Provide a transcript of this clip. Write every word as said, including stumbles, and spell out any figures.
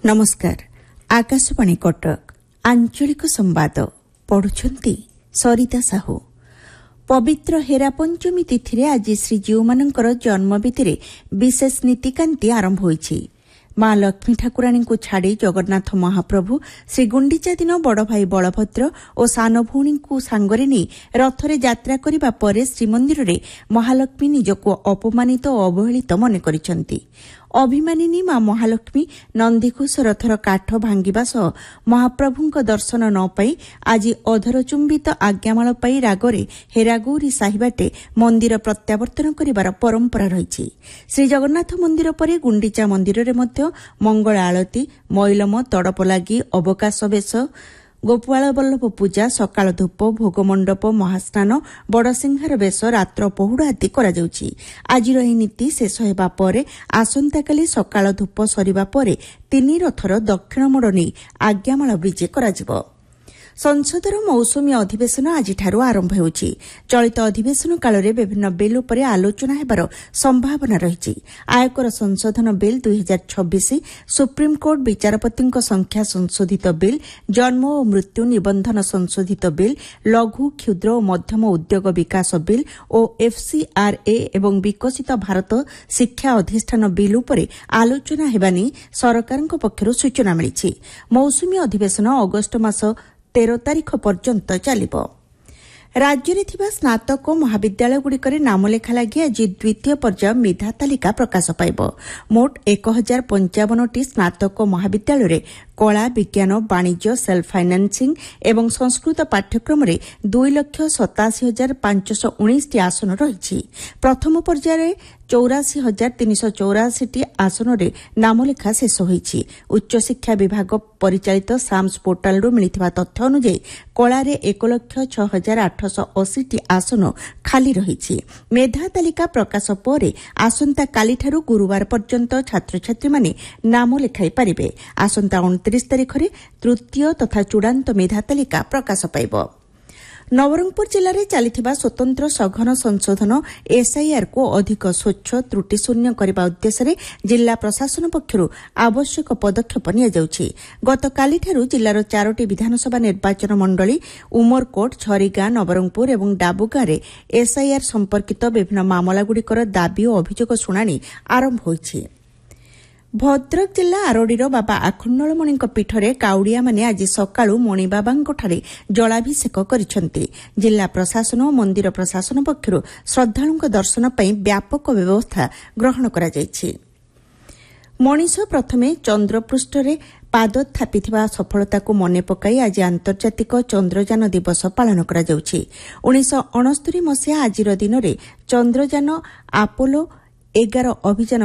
नमस्कार आकाशवाणी कटक आंचलिक संवाद पढ़ुछंती सरिता साहू। पवित्र हेरा पंचमी तिथि आज श्रीजीव मानकर जन्मविधि विशेष नीतिकांति आरंभ होईछि। मां लक्ष्मी ठाकुराणी को छाड़ी जगन्नाथ महाप्रभु श्री गुंडीचा दिन बड़ भाई बलभद्र और सान भौणी को सांगरे नहीं रथरे यात्रा करिबा परे श्रीमंदिर रे महालक्ष्मी निजको अपमानित और अवहेलित मन करिसंती। अभिमानिनी मां महालक्ष्मी नंदीघोष रथर काठ भांगिबा सह महाप्रभुଙ୍କ दर्शन न पाई आज अधरचुंबित आज्ञामाल पाई रागरे हेरागौरी साहिबाटे मंदिर प्रत्यावर्तन करिबार परंपरा रहिछि। श्री जगन्नाथ मंदिर परे गुंडीचा मंदिर रे मध्य मंगल आळती मैलम तड़प लागि अवकाश बेश गोपाल बल्लभ पूजा सकाळ धूप भोगमंडप महास्नान बड़सिंहार बेश रात्र पहुड़ आदि करा जाउछि। आजिर एही नीति शेष हेबा परे आसंताकाली सकाळ धूप सरिबा परे तीन रथर दक्षिण मोड़ नहीं आज्ञामाल विजे कराजिबो। संसदर मौसुमी अधिवेशन आजिठारु आरंभ होउछि। चलित अधिवेशन कालरे विभिन्न बिल उपरे आलोचना हेबार संभावना रहिछि। आयकर संशोधन बिल दुई हजार छब्बीस सुप्रीमकोर्ट विचारपतिଙ୍କ संख्या संशोधित बिल जन्म और मृत्यु निबंधन संशोधित बिल लघु क्षुद्र और मध्यम उद्योग विकास बिल और एफसीआरए एवं विकसित भारत शिक्षा अधिष्ठान बिल उपरे आलोचना हेबानी सरकारଙ୍କ पक्षरु सूचना मिलिछि। मौसुमी अधिवेशन अगस्त मास तेरह तारीख पर्यंत चलिबो। राज्य में थिबा स्नातक महाविद्यालयगुड़िकर नामलेखा लगी आज द्वितीय पर्याय मेधा तालिका प्रकाश पाइब। मोट एक हजार पंचावन टी स्नातक महाविद्यालय कला विज्ञान वाणिज्य सेल्फ फाइनान्सिंग एवं संस्कृत पाठ्यक्रम में दुई लक्ष सताशी हजार पांचश उन्नीस टी आसन रही। प्रथम पर्यायर चौराशी हजार तीन सौ चौराशी टी आसन में नामलेखा शेष होईछि। उच्च शिक्षा विभाग परिचालित साम्स पोर्टाल मिलिथिबा तथ्य अनुसार कला रे एक लक्ष छह हजार आठश अशी टी आसन खाली रही। मेधा तालिका प्रकाश पर आसंता कालीठारु गुरुवार पर्यंत छात्र छात्री माने नाम लेखाई पारिबे। आसंता उनतीस तारीख रे तृतीय तथा चूड़ांत मेधा तालिका प्रकाश पाइब। नवरंगपुर जिले में चलता स्वतंत्र सघन संशोधन एसआईआर को अधिक स्वच्छ त्रुटिशून्य करने उद्देश्य जिला प्रशासन पक्षर आवश्यक पदक्षेप नियाଯାଉଛି। गतकालीठारु जिलार चारोटी विधानसभा निर्वाचन मंडली उमरकोट छरीगां नवरंगपुर और डाबुगां रे एसआईआर संपर्कित विभिन्न मामलागुड़िकर दाबी और अभियोग शुणाणी आरंभ होईछि। भद्रक जिला आरडीर बाबा आखंडलमणि पीठरे काउड़िया माने आज सकाळु मणिबाबांठारे जलाभिषेक करिसेंती। जिला प्रशासन और मंदिर प्रशासन पक्षरु श्रद्धालुंक दर्शन पई व्यापक व्यवस्था ग्रहण करा जायछि। मनीष प्रथमे चंद्रपृष्ठरे पाद थापिथिबा सफलता को मने पकाई आज आंतर्जातिक चंद्रयान दिवस पालन करा जाउछि। उन्नीस अणस्तरी मसीहा आजिर दिन में चंद्रयान आपोलो एगार अभियान